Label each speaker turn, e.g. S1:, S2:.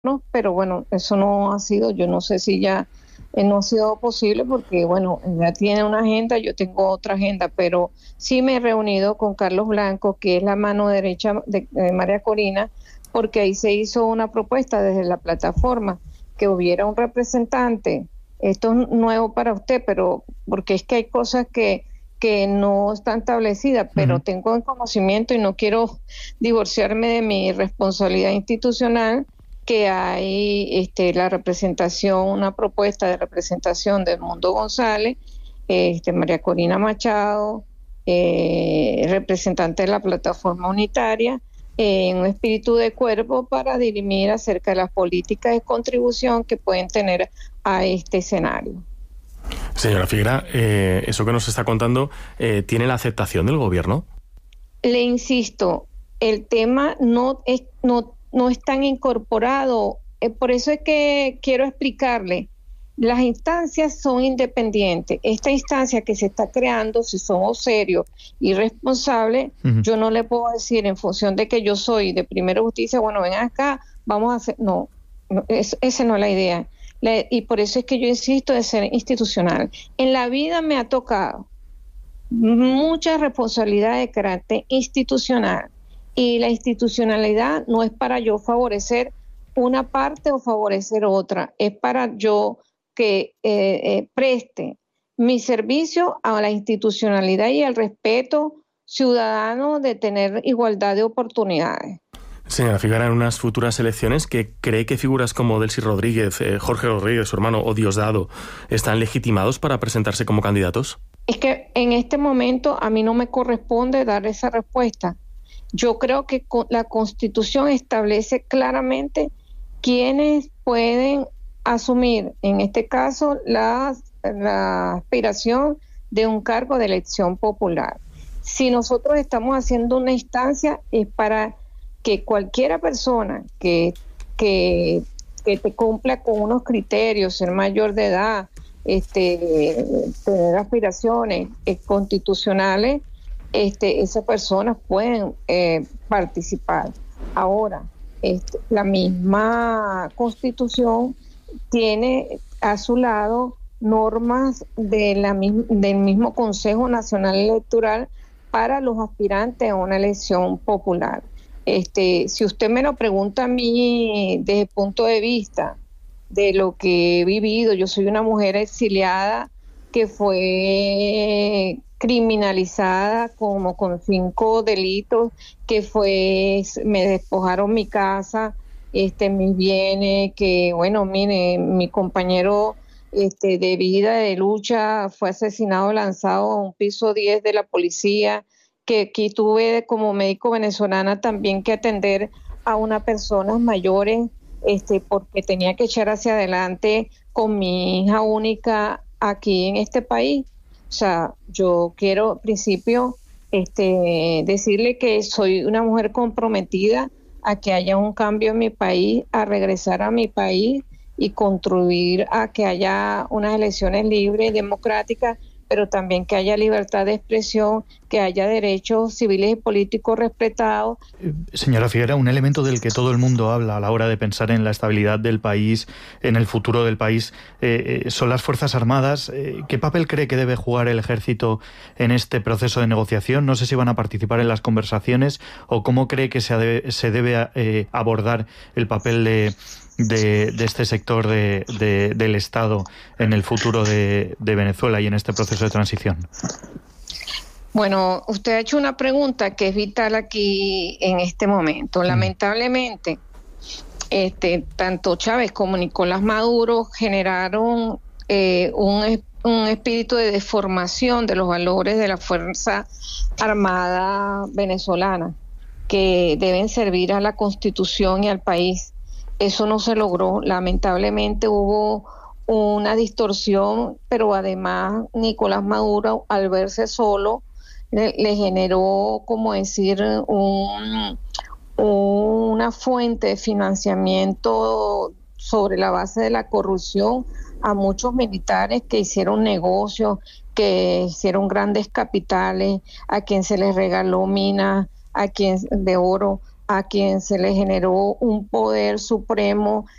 S1: ¿no? Pero bueno, eso no ha sido, yo no sé si ya no ha sido posible porque, bueno, ya tiene una agenda, yo tengo otra agenda, pero sí me he reunido con Carlos Blanco, que es la mano derecha de María Corina, porque ahí se hizo una propuesta desde la plataforma, que hubiera un representante. Esto es nuevo para usted, pero porque es que hay cosas que no están establecidas, pero
S2: Ujú.
S1: tengo en conocimiento y no quiero divorciarme de mi responsabilidad institucional, que hay la representación, una propuesta de representación del Mundo González, María Corina Machado, representante de la plataforma unitaria, en un espíritu de cuerpo para dirimir acerca de las políticas de contribución que pueden tener a este escenario.
S2: Señora Figuera, eso que nos está contando, ¿tiene la aceptación del gobierno?
S1: Le insisto, el tema no es tan incorporado, por eso es que quiero explicarle. Las instancias son independientes. Esta instancia que se está creando, si somos serios y responsables,
S2: Ujú.
S1: yo no le puedo decir en función de que yo soy de Primera Justicia, bueno, ven acá, vamos a hacer, esa no es la idea. Y por eso es que yo insisto de ser institucional. En la vida me ha tocado mucha responsabilidad de carácter institucional, y la institucionalidad no es para yo favorecer una parte o favorecer otra, es para yo que preste mi servicio a la institucionalidad y al respeto ciudadano de tener igualdad de oportunidades.
S2: Señora Figuera, en unas futuras elecciones, ¿que cree que figuras como Delcy Rodríguez, Jorge Rodríguez, su hermano, o Diosdado, están legitimados para presentarse como candidatos?
S1: Es que en este momento a mí no me corresponde dar esa respuesta. Yo creo que la Constitución establece claramente quiénes pueden asumir, en este caso, la aspiración de un cargo de elección popular. Si nosotros estamos haciendo una instancia, es para que cualquiera persona que, que te cumpla con unos criterios, ser mayor de edad, tener aspiraciones constitucionales, esas personas pueden participar. Ahora, la misma Constitución tiene a su lado normas del mismo Consejo Nacional Electoral para los aspirantes a una elección popular. Si usted me lo pregunta a mí desde el punto de vista de lo que he vivido, yo soy una mujer exiliada que fue criminalizada como con 5 delitos, me despojaron mi casa, mis bienes, que bueno, mire, mi compañero de vida, de lucha, fue asesinado, lanzado a un piso 10 de la policía, que aquí tuve como médico venezolana también que atender a unas personas mayores, porque tenía que echar hacia adelante con mi hija única aquí en este país. O sea, yo quiero, al principio, decirle que soy una mujer comprometida a que haya un cambio en mi país, a regresar a mi país y contribuir a que haya unas elecciones libres y democráticas, pero también que haya libertad de expresión, que haya derechos civiles y políticos respetados.
S3: Señora Figuera, un elemento del que todo el mundo habla a la hora de pensar en la estabilidad del país, en el futuro del país, son las Fuerzas Armadas. ¿Qué papel cree que debe jugar el Ejército en este proceso de negociación? No sé si van a participar en las conversaciones o cómo cree que se debe abordar el papel de este sector del Estado en el futuro de Venezuela y en este proceso de transición.
S1: Bueno, usted ha hecho una pregunta que es vital aquí en este momento. Lamentablemente, tanto Chávez como Nicolás Maduro generaron un espíritu de deformación de los valores de la Fuerza Armada venezolana, que deben servir a la Constitución y al país. Eso no se logró. Lamentablemente hubo una distorsión, pero además Nicolás Maduro, al verse solo, le generó, como decir, una fuente de financiamiento sobre la base de la corrupción a muchos militares que hicieron negocios, que hicieron grandes capitales, a quien se les regaló minas, a quien de oro, a quien se le generó un poder supremo